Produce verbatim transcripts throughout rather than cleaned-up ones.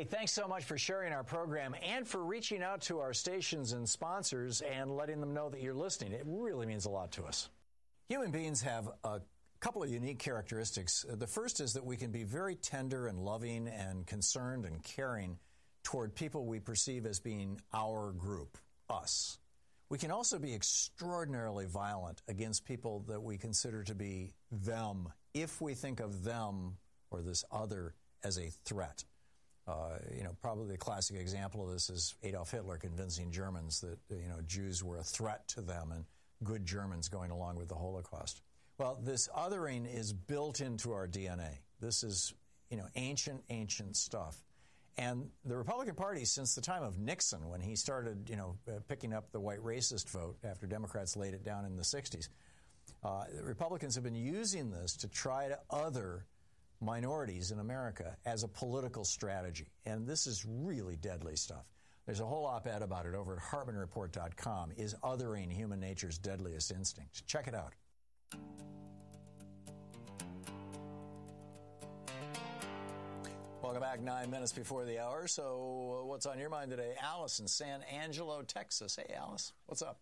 Hey, thanks so much for sharing our program and for reaching out to our stations and sponsors and letting them know that you're listening. It really means a lot to us. Human beings have a couple of unique characteristics. The first is that we can be very tender and loving and concerned and caring toward people we perceive as being our group, us. We can also be extraordinarily violent against people that we consider to be them, if we think of them or this other as a threat. Uh, you know, probably the classic example of this is Adolf Hitler convincing Germans that, you know, Jews were a threat to them and good Germans going along with the Holocaust. Well, this othering is built into our D N A. This is, you know, ancient, ancient stuff. And the Republican Party, since the time of Nixon, when he started, you know, uh, picking up the white racist vote after Democrats laid it down in the sixties, uh, the Republicans have been using this to try to other minorities in America as a political strategy. And this is really deadly stuff. There's a whole op-ed about it over at Hartman Report dot com. Is othering human nature's deadliest instinct? Check it out. Welcome back, nine minutes before the hour. So uh, what's on your mind today? Alice in San Angelo, Texas. Hey, Alice, what's up?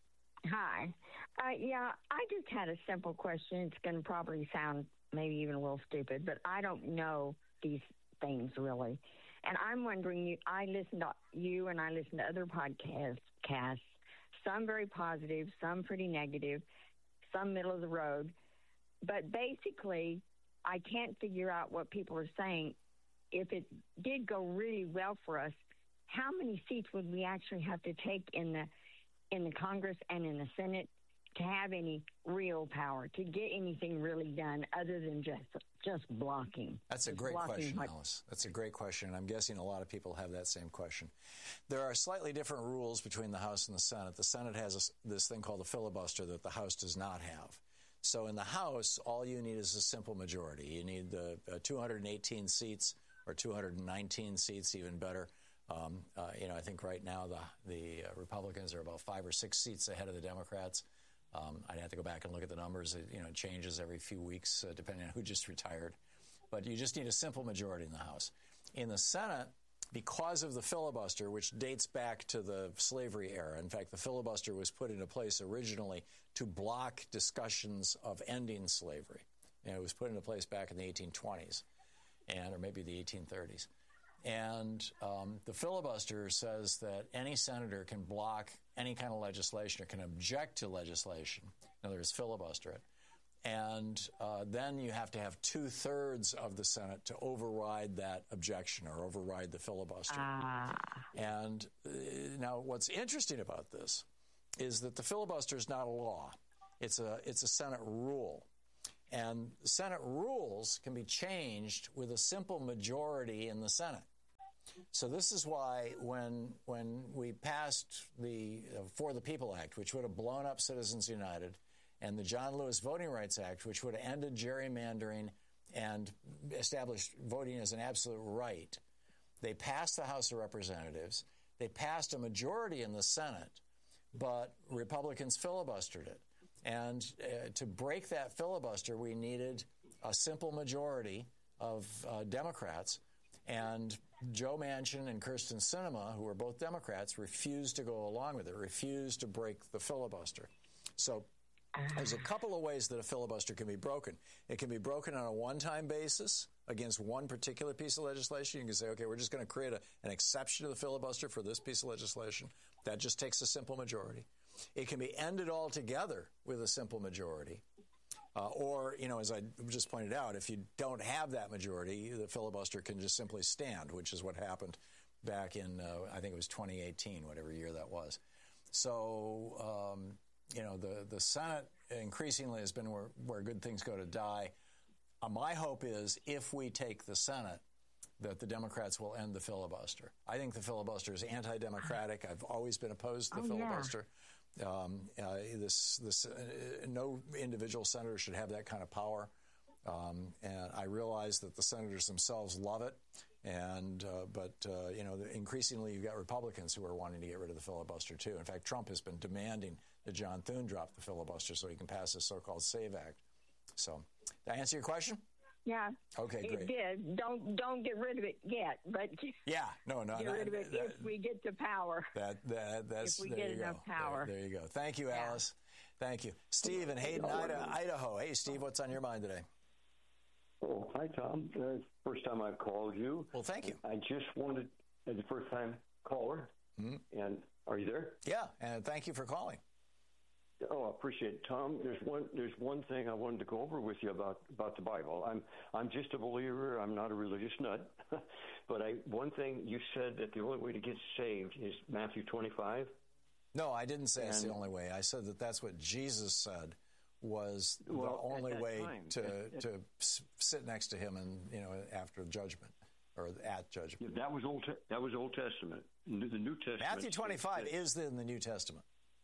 Hi. Uh, yeah, I just had a simple question. It's going to probably sound maybe even a little stupid, but I don't know these things really. And I'm wondering, you, I listen to you and I listen to other podcasts, casts, some very positive, some pretty negative, some middle of the road. But basically, I can't figure out what people are saying. If it did go really well for us, how many seats would we actually have to take in the in the Congress and in the Senate to have any real power, to get anything really done other than just just blocking? That's a great question, what- Alice. That's a great question, and I'm guessing a lot of people have that same question. There are slightly different rules between the House and the Senate. The Senate has a, this thing called a filibuster that the House does not have. So in the House, all you need is a simple majority. You need the uh, two hundred eighteen seats or two hundred nineteen seats, even better. Um, uh, you know, I think right now the the uh, Republicans are about five or six seats ahead of the Democrats. Um, I'd have to go back and look at the numbers. It, you know, it changes every few weeks uh, depending on who just retired. But you just need a simple majority in the House. In the Senate, because of the filibuster, which dates back to the slavery era. In fact, the filibuster was put into place originally to block discussions of ending slavery. And it was put into place back in the eighteen twenties. And or maybe the eighteen thirties. And um, the filibuster says that any senator can block any kind of legislation or can object to legislation. In other words, filibuster it. And uh, then you have to have two-thirds of the Senate to override that objection or override the filibuster. Ah. And uh, now what's interesting about this is that the filibuster is not a law. It's a, it's a Senate rule. And Senate rules can be changed with a simple majority in the Senate. So this is why when when we passed the uh, For the People Act, which would have blown up Citizens United, and the John Lewis Voting Rights Act, which would have ended gerrymandering and established voting as an absolute right, they passed the House of Representatives. They passed a majority in the Senate, but Republicans filibustered it. And uh, to break that filibuster, we needed a simple majority of uh, Democrats. And Joe Manchin and Kyrsten Sinema, who are both Democrats, refused to go along with it, refused to break the filibuster. So there's a couple of ways that a filibuster can be broken. It can be broken on a one-time basis against one particular piece of legislation. You can say, okay, we're just going to create a, an exception to the filibuster for this piece of legislation. That just takes a simple majority. It can be ended altogether with a simple majority. Uh, or, you know, as I just pointed out, if you don't have that majority, the filibuster can just simply stand, which is what happened back in, uh, I think it was twenty eighteen, whatever year that was. So, um, you know, the, the Senate increasingly has been where, where good things go to die. Uh, my hope is if we take the Senate, that the Democrats will end the filibuster. I think the filibuster is anti-democratic. I've always been opposed to the oh, filibuster. Yeah. Um, uh, this, this, uh, no individual senator should have that kind of power. Um, and I realize that the senators themselves love it. And uh, but, uh, you know, increasingly you've got Republicans who are wanting to get rid of the filibuster, too. In fact, Trump has been demanding that John Thune drop the filibuster so he can pass his so-called SAVE Act. So, did I answer your question? Yeah. Okay, great. It did. Don't don't get rid of it yet, but yeah, no, no, get no, rid of it that, if we get to power. That that that's if we there get you enough go. power. There, there you go. Thank you, Yeah. Alice. Thank you, Steve in Hayden, Idaho. Hey, Steve, what's on your mind today? Oh, hi, Tom. Uh, first time I've called you. Well, thank you. I just wanted, as a first time caller, mm-hmm. and are you there? Yeah, and thank you for calling. Oh, I appreciate it, Tom. There's one. There's one thing I wanted to go over with you about, about the Bible. I'm I'm just a believer. I'm not a religious nut. But I one thing you said that the only way to get saved is Matthew twenty-five. No, I didn't say and, it's the only way. I said that that's what Jesus said was well, the only way time, to at, at, to sit next to him and you know after judgment or at judgment. That was old. That was Old Testament. The New Testament. Matthew twenty-five said, is in the New Testament.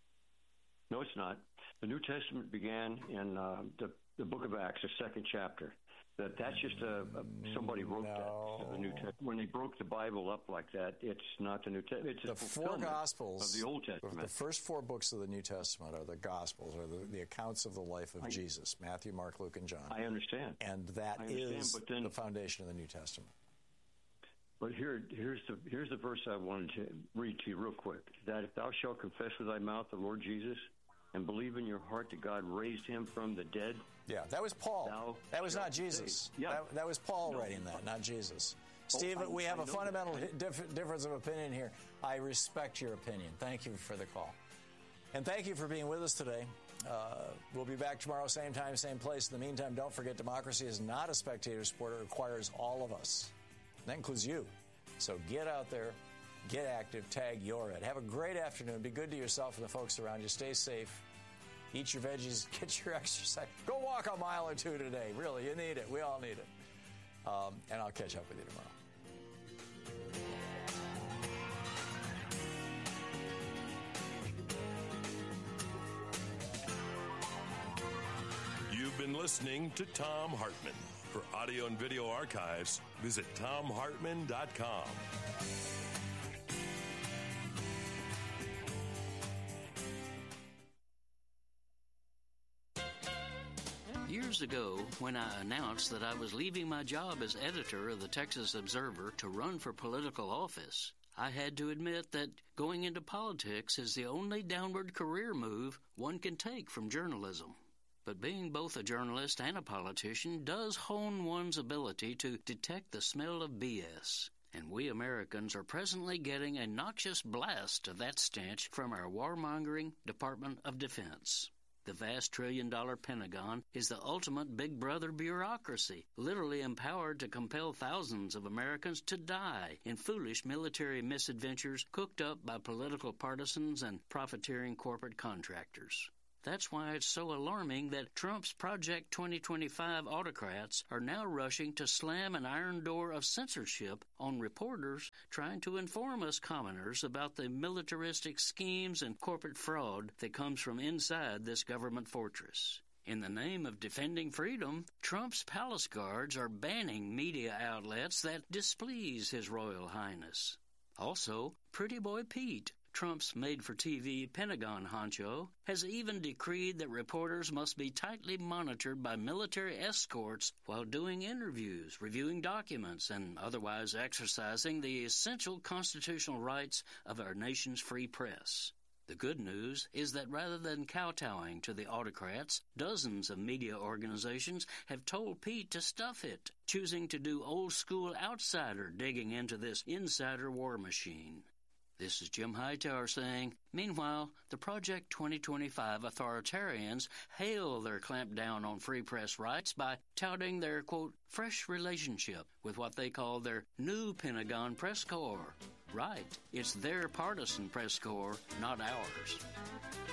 No, it's not. The New Testament began in uh, the, the book of Acts, the second chapter. That that's just a, a somebody wrote no. that. The New Testament. When they broke the Bible up like that, it's not the New Testament. It's the four Gospels of the Old Testament. The first four books of the New Testament are the Gospels, or the, the accounts of the life of I, Jesus: Matthew, Mark, Luke, and John. I understand, and that I understand, is but then, the foundation of the New Testament. But here, here's the here's the verse I wanted to read to you real quick. That if thou shalt confess with thy mouth the Lord Jesus, and believe in your heart that God raised him from the dead. Yeah, that was Paul. That was not Jesus. Yeah. That, that was Paul no. writing that, not Jesus. Steve, oh, we have I a fundamental dif- difference of opinion here. I respect your opinion. Thank you for the call. And thank you for being with us today. Uh, we'll be back tomorrow, same time, same place. In the meantime, don't forget democracy is not a spectator sport. It requires all of us. That includes you. So get out there, get active, tag your ed. Have a great afternoon. Be good to yourself and the folks around you. Stay safe. Eat your veggies. Get your exercise. Go walk a mile or two today. Really, you need it. We all need it. Um, and I'll catch up with you tomorrow. You've been listening to Thom Hartmann. For audio and video archives, visit thom hartmann dot com. Years ago, when I announced that I was leaving my job as editor of the Texas Observer to run for political office, I had to admit that going into politics is the only downward career move one can take from journalism. But being both a journalist and a politician does hone one's ability to detect the smell of B S. And we Americans are presently getting a noxious blast of that stench from our warmongering Department of Defense. The vast trillion-dollar Pentagon is the ultimate big brother bureaucracy, literally empowered to compel thousands of Americans to die in foolish military misadventures cooked up by political partisans and profiteering corporate contractors. That's why it's so alarming that Trump's Project twenty twenty-five autocrats are now rushing to slam an iron door of censorship on reporters trying to inform us commoners about the militaristic schemes and corporate fraud that comes from inside this government fortress. In the name of defending freedom, Trump's palace guards are banning media outlets that displease His Royal Highness. Also, Pretty Boy Pete, Trump's made-for-T V Pentagon honcho, has even decreed that reporters must be tightly monitored by military escorts while doing interviews, reviewing documents, and otherwise exercising the essential constitutional rights of our nation's free press. The good news is that rather than kowtowing to the autocrats, dozens of media organizations have told Pete to stuff it, choosing to do old-school outsider digging into this insider war machine. This is Jim Hightower saying, meanwhile, the Project twenty twenty-five authoritarians hail their clampdown on free press rights by touting their, quote, fresh relationship with what they call their new Pentagon press corps. Right, it's their partisan press corps, not ours.